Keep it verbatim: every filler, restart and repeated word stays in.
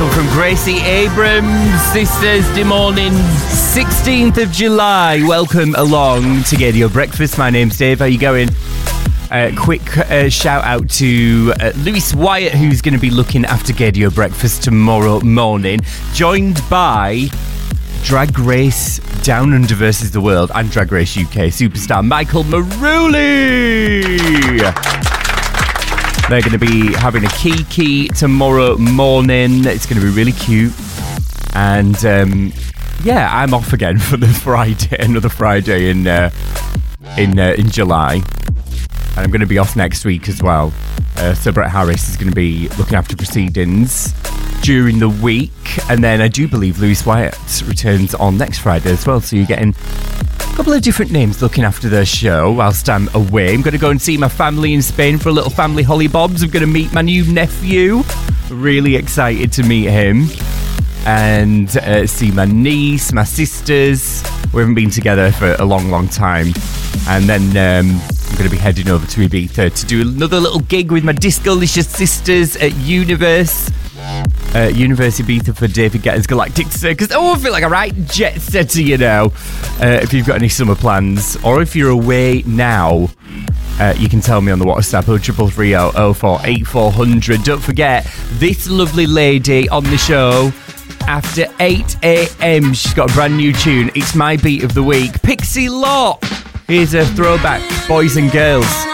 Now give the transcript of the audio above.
one from Gracie Abrams. This Thursday morning, sixteenth of July. Welcome along to Get Your Breakfast. My name's Dave. How you going? Uh, quick uh, shout out to uh, Lewis Wyatt, who's going to be looking after Get Your Breakfast tomorrow morning, joined by Drag Race Down Under versus the World and Drag Race U K superstar Michael Maruli. They're going to be having a kiki tomorrow morning. It's going to be really cute. And um, yeah, I'm off again for the Friday, another Friday in uh, in uh, in July. And I'm going to be off next week as well. Uh, so Brett Harris is going to be looking after proceedings during the week. And then I do believe Lewis Wyatt returns on next Friday as well. So you're getting a couple of different names looking after their show whilst I'm away. I'm going to go and see my family in Spain for a little family hollybobs. I'm going to meet my new nephew. Really excited to meet him. And uh, see my niece, my sisters. We haven't been together for a long, long time. And then um, I'm going to be heading over to Ibiza to do another little gig with my Discolicious sisters at Universe. Uh, Universe Ibiza for David Guetta's Galactic Circus. Oh, I feel like a right jet setter, you know. Uh, if you've got any summer plans, or if you're away now, uh, you can tell me on the WhatsApp oh three three three oh oh four eight four hundred. Don't forget, this lovely lady on the show after eight a.m. she's got a brand new tune. It's my beat of the week. Pixie Lott. Here's a throwback, boys and girls.